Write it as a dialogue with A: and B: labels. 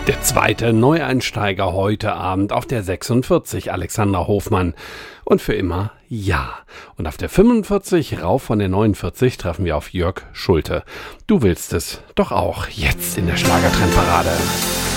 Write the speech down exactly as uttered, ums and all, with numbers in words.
A: Der zweite Neueinsteiger heute Abend auf der sechsundvierzig, Alexander Hofmann. Und für immer ja. Und auf der fünfundvierzig, rauf von der neunundvierzig, treffen wir auf Jörg Schulte. Du willst es doch auch, jetzt in der Schlagertrendparade.